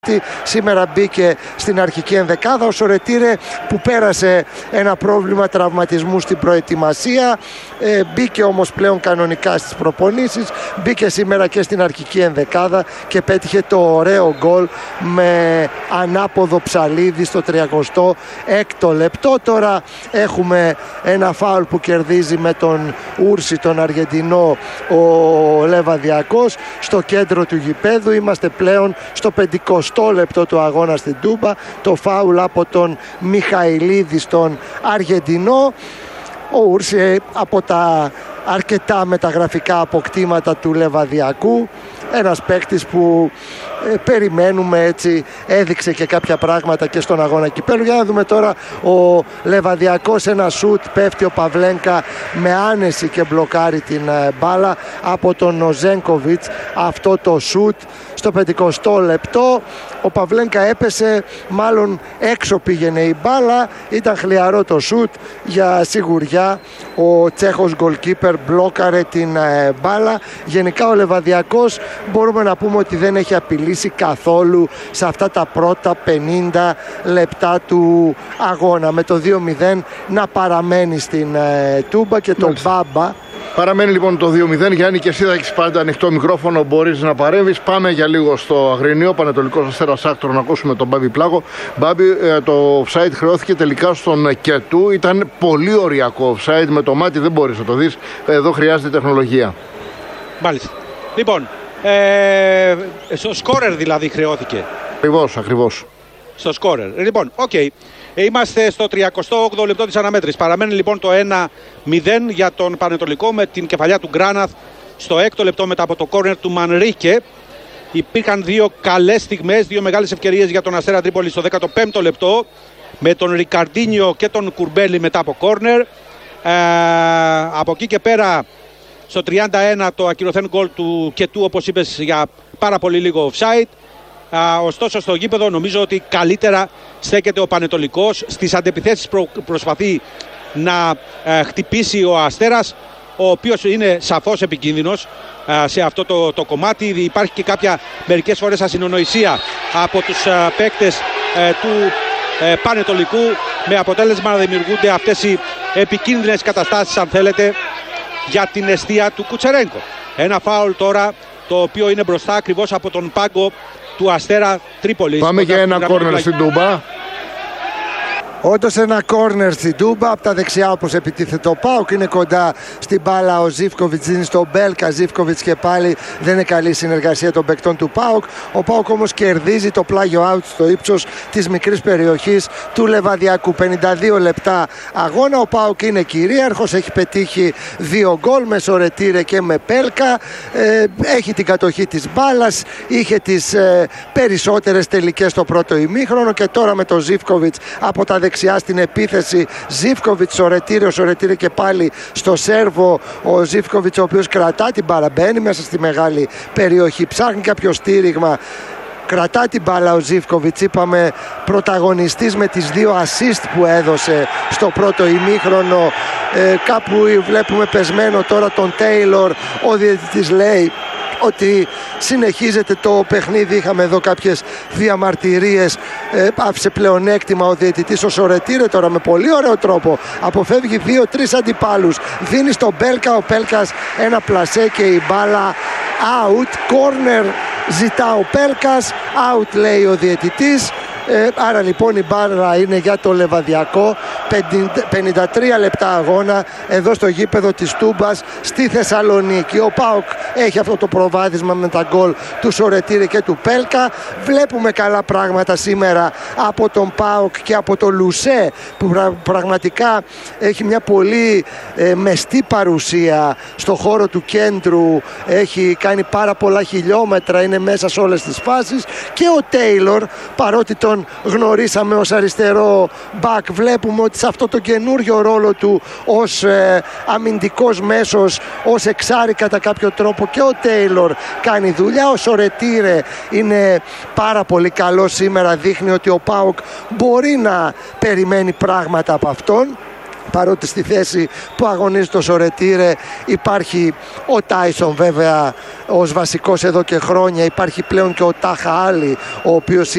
Σήμερα μπήκε στην αρχική ενδεκάδα ο Σορετήρε που πέρασε ένα πρόβλημα τραυματισμού στην προετοιμασία, μπήκε όμως πλέον κανονικά στις προπονήσεις, μπήκε σήμερα και στην αρχική ενδεκάδα και πέτυχε το ωραίο γκολ με ανάποδο ψαλίδι στο 36ο λεπτό. Τώρα έχουμε ένα φάουλ που κερδίζει με τον Ούρση, τον Αργεντινό, ο Λεβαδιακός στο κέντρο του γηπέδου. Είμαστε πλέον στο 50ο λεπτό του αγώνα στην Τούμπα. Το φάουλ από τον Μιχαηλίδη στον Αργεντινό. Ο Ούρση από τα αρκετά μεταγραφικά αποκτήματα του Λεβαδιακού, ένας παίκτης που περιμένουμε, έτσι έδειξε και κάποια πράγματα και στον αγώνα κυπέλλου. Για να δούμε τώρα ο Λεβαδιακός, ένα σουτ, πέφτει ο Παβλένκα με άνεση και μπλοκάρει την μπάλα από τον Νοζένκοβιτς. Αυτό το σουτ στο 50ο λεπτό, ο Παβλένκα έπεσε, μάλλον έξω πήγαινε η μπάλα, ήταν χλιαρό το σουτ, για σιγουριά ο Τσέχος γκολκίπερ μπλόκαρε την μπάλα. Γενικά ο Λεβαδιακός μπορούμε να πούμε ότι δεν έχει απειλήσει καθόλου σε αυτά τα πρώτα 50 λεπτά του αγώνα, με το 2-0 να παραμένει στην Τούμπα και τον Μπάμπα. Παραμένει λοιπόν το 2-0. Γιάννη, και εσύ θα έχεις πάντα ανοιχτό μικρόφωνο, μπορείς να παρέμβεις. Πάμε για λίγο στο Αγρινίο, Πανετολικός Αστέρας Άκτορ, να ακούσουμε τον Μπάμπη Πλάγο. Μπάμπη, το offside χρεώθηκε τελικά στον Κετού. Ήταν πολύ οριακό offside, με το μάτι δεν μπορείς να το δεις. Εδώ χρειάζεται τεχνολογία. Μάλιστα. Λοιπόν, στο σκόρερ δηλαδή χρεώθηκε. Ακριβώς. Στο σκόρερ. Λοιπόν, οκ. Είμαστε στο 38ο λεπτό της αναμέτρησης. Παραμένει λοιπόν το 1-0 για τον Πανετολικό με την κεφαλιά του Γκράναθ στο 6ο λεπτό μετά από το κόρνερ του Μανρίκε. Υπήρχαν δύο καλές στιγμές, δύο μεγάλες ευκαιρίες για τον Αστέρα Τρίπολη στο 15ο λεπτό με τον Ρικαρντίνιο και τον Κουρμπέλη μετά από κόρνερ. Από εκεί και πέρα στο 31 το ακυρωθέν γκολ του Κετού, όπως είπες, για πάρα πολύ λίγο offside. Ωστόσο στο γήπεδο νομίζω ότι καλύτερα στέκεται ο Πανετολικός. Στις αντεπιθέσεις προσπαθεί να χτυπήσει ο Αστέρας, ο οποίος είναι σαφώς επικίνδυνος σε αυτό το κομμάτι. Υπάρχει και κάποια μερικές φορές ασυνονοησία από τους παίκτες του Πανετολικού, με αποτέλεσμα να δημιουργούνται αυτές οι επικίνδυνες καταστάσεις, αν θέλετε, για την εστία του Κουτσερέγκο. Ένα φάουλ τώρα, το οποίο είναι μπροστά ακριβώς από τον πάγκο του Αστέρα Τρίπολης. Πάμε για ένα κόρνερ στην Τούμπα. Όντως ένα κόρνερ στην Τούμπα, από τα δεξιά όπως επιτίθεται ο ΠΑΟΚ. Είναι κοντά στην μπάλα ο Ζίβκοβιτς, δίνει στον Μπέλκα. Ζίβκοβιτς και πάλι δεν είναι καλή συνεργασία των παικτών του ΠΑΟΚ. Ο ΠΑΟΚ όμως κερδίζει το πλάγιο out στο ύψος της μικρής περιοχής του Λεβαδιακού. 52 λεπτά αγώνα, ο ΠΑΟΚ είναι κυρίαρχος, έχει πετύχει 2 γκολ με Σορετήρε και με Πέλκα. Έχει την κατοχή της μπάλας, είχε τις περισσότερες τελικές στο πρώτο ημίχρονο και τώρα με τον Ζίβκοβιτς από τα δεξιά στην επίθεση. Ζίβκοβιτς, Σορετήρε και πάλι στο σέρβο. Ο Ζίβκοβιτς, ο οποίος κρατά την μπάλα, μπαίνει μέσα στη μεγάλη περιοχή, ψάχνει κάποιο στήριγμα, κρατά την μπάλα ο Ζίβκοβιτς. Είπαμε πρωταγωνιστής με τις 2 assist που έδωσε στο πρώτο ημίχρονο. Κάπου βλέπουμε πεσμένο τώρα τον Τέιλορ. Ο διαιτητής λέει ότι συνεχίζεται το παιχνίδι. Είχαμε εδώ κάποιες διαμαρτυρίες, άφησε πλεονέκτημα ο διαιτητής. Ο Σορετήρε τώρα με πολύ ωραίο τρόπο αποφεύγει 2-3 αντιπάλους, δίνει στον Μπέλκα, ο Πέλκας ένα πλασέ και η μπάλα out. Corner ζητά ο Πέλκας, out λέει ο διαιτητής. Άρα λοιπόν η μπάλα είναι για το Λεβαδιακό. 53 λεπτά αγώνα εδώ στο γήπεδο της Τούμπας στη Θεσσαλονίκη. Ο ΠΑΟΚ έχει αυτό το προβάδισμα με τα γκολ του Σορετήρε και του Πέλκα. Βλέπουμε καλά πράγματα σήμερα από τον ΠΑΟΚ και από τον Λουσέ, που πραγματικά έχει μια πολύ μεστή παρουσία στο χώρο του κέντρου. Έχει κάνει πάρα πολλά χιλιόμετρα, είναι μέσα σε όλες τις φάσεις. Και ο Τέιλορ, παρότι τον γνωρίσαμε ως αριστερό μπακ, βλέπουμε ότι σε αυτό το καινούριο ρόλο του ως αμυντικός μέσος, ως εξάρι κατά κάποιο τρόπο, και ο Τέιλορ κάνει δουλειά. Ο Σορετήρε είναι πάρα πολύ καλό σήμερα, δείχνει ότι ο ΠΑΟΚ μπορεί να περιμένει πράγματα από αυτόν. παρότι στη θέση που αγωνίζει το Σορετήρε υπάρχει ο Τάισον βέβαια ως βασικός εδώ και χρόνια, υπάρχει πλέον και ο Τάχα Άλλη, ο οποίος